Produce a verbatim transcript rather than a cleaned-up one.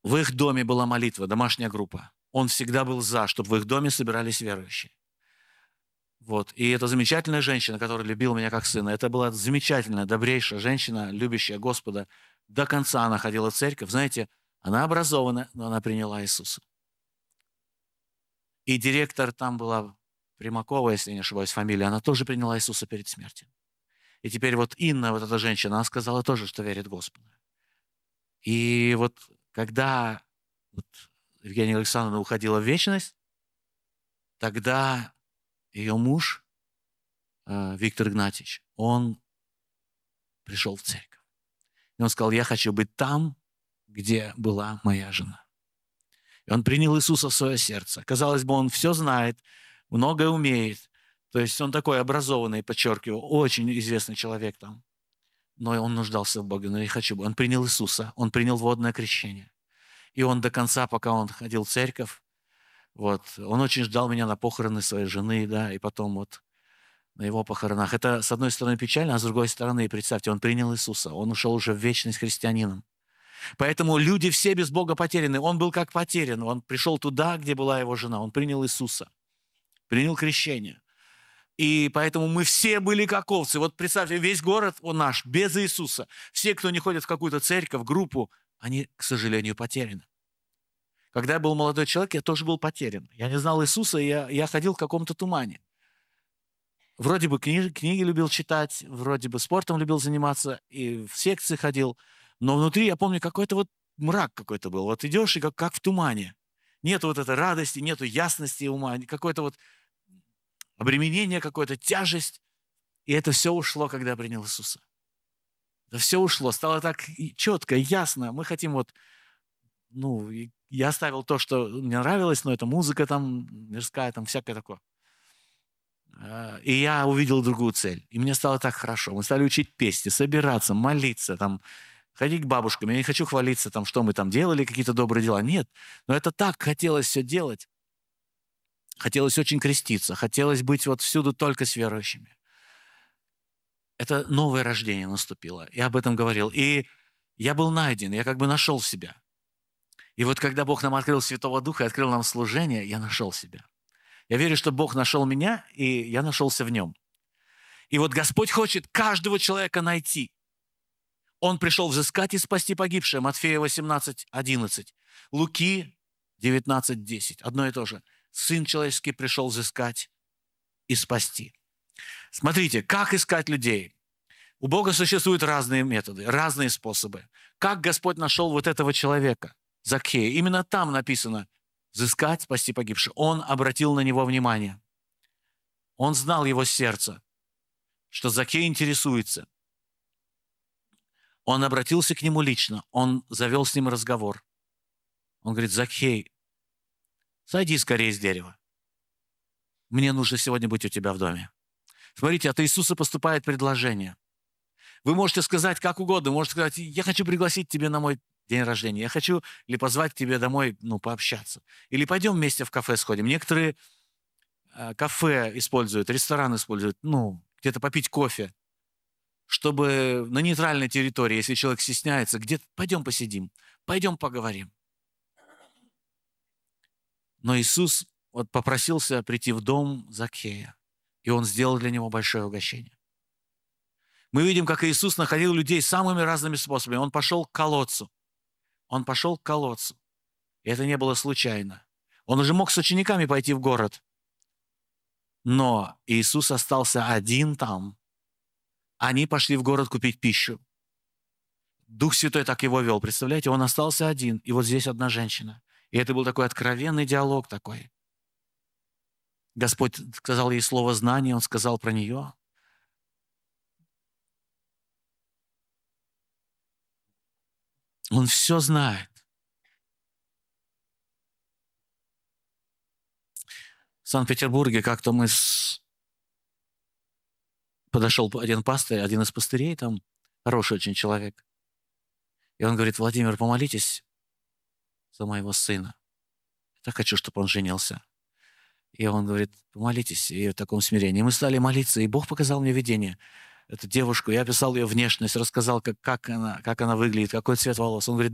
В их доме была молитва, домашняя группа. Он всегда был за, чтобы в их доме собирались верующие. Вот. И эта замечательная женщина, которая любила меня как сына, это была замечательная, добрейшая женщина, любящая Господа. До конца она ходила в церковь. Знаете, она образована, но она приняла Иисуса. И директор там была Примакова, если не ошибаюсь, фамилия, она тоже приняла Иисуса перед смертью. И теперь вот Инна, вот эта женщина, она сказала тоже, что верит Господу. И вот когда вот Евгения Александровна уходила в вечность, тогда ее муж, э, Виктор Игнатьевич, он пришел в церковь. И он сказал, я хочу быть там, где была моя жена. И он принял Иисуса в свое сердце. Казалось бы, он все знает, многое умеет. То есть он такой образованный, подчеркиваю, очень известный человек там. Но он нуждался в Боге, но я хочу. Он принял Иисуса, он принял водное крещение. И он до конца, пока он ходил в церковь, вот, он очень ждал меня на похороны своей жены, да, и потом вот на его похоронах. Это, с одной стороны, печально, а с другой стороны, представьте, он принял Иисуса, он ушел уже в вечность христианином. Поэтому люди все без Бога потеряны. Он был как потерян. Он пришел туда, где была его жена. Он принял Иисуса, принял крещение. И поэтому мы все были как овцы. Вот представьте, весь город, он наш, без Иисуса. Все, кто не ходит в какую-то церковь, группу, они, к сожалению, потеряны. Когда я был молодой человек, я тоже был потерян. Я не знал Иисуса, и я, я ходил в каком-то тумане. Вроде бы книги, книги любил читать, вроде бы спортом любил заниматься, и в секции ходил. Но внутри, я помню, какой-то вот мрак какой-то был. Вот идешь, и как, как в тумане. Нету вот этой радости, нету ясности ума, какое-то вот обременение, какое-то тяжесть. И это все ушло, когда я принял Иисуса. Это все ушло, стало так четко, ясно. Мы хотим вот, ну, я оставил то, что мне нравилось, но это музыка там мирская, там всякое такое. И я увидел другую цель. И мне стало так хорошо. Мы стали учить песни, собираться, молиться, там, ходить к бабушкам. Я не хочу хвалиться, там, что мы там делали, какие-то добрые дела. Нет. Но это так хотелось все делать. Хотелось очень креститься. Хотелось быть вот всюду только с верующими. Это новое рождение наступило. Я об этом говорил. И я был найден. Я как бы нашел себя. И вот когда Бог нам открыл Святого Духа и открыл нам служение, я нашел себя. Я верю, что Бог нашел меня, и я нашелся в нем. И вот Господь хочет каждого человека найти. Он пришел взыскать и спасти погибшее. Матфея восемнадцать одиннадцать. Луки девятнадцать десять. Одно и то же. Сын человеческий пришел взыскать и спасти. Смотрите, как искать людей. У Бога существуют разные методы, разные способы. Как Господь нашел вот этого человека, Закхея? Именно там написано взыскать, спасти погибших. Он обратил на него внимание. Он знал его сердце, что Закхей интересуется. Он обратился к нему лично. Он завел с ним разговор. Он говорит, Закхей, сойди скорее с дерева. Мне нужно сегодня быть у тебя в доме. Смотрите, от Иисуса поступает предложение. Вы можете сказать как угодно. Вы можете сказать, я хочу пригласить тебя на мой день рождения. Я хочу или позвать к тебе домой, ну, пообщаться. Или пойдем вместе в кафе сходим. Некоторые э, кафе используют, ресторан используют, ну, где-то попить кофе, чтобы на нейтральной территории, если человек стесняется, где-то пойдем посидим, пойдем поговорим. Но Иисус вот попросился прийти в дом Закхея, и он сделал для него большое угощение. Мы видим, как Иисус находил людей самыми разными способами. Он пошел к колодцу. Он пошел к колодцу. И это не было случайно. Он уже мог с учениками пойти в город. Но Иисус остался один там. Они пошли в город купить пищу. Дух Святой так его вел. Представляете, он остался один. И вот здесь одна женщина. И это был такой откровенный диалог такой. Господь сказал ей слово знания, Он сказал про нее. Он все знает. В Санкт-Петербурге как-то мы с... подошел один пастырь, один из пастырей, там хороший очень человек. И он говорит, Владимир, помолитесь за моего сына. Я так хочу, чтобы он женился. И он говорит, помолитесь, и в таком смирении. И мы стали молиться, и Бог показал мне видение. Эту девушку, я описал ее внешность, рассказал, как, как, она, как она выглядит, какой цвет волос. Он говорит,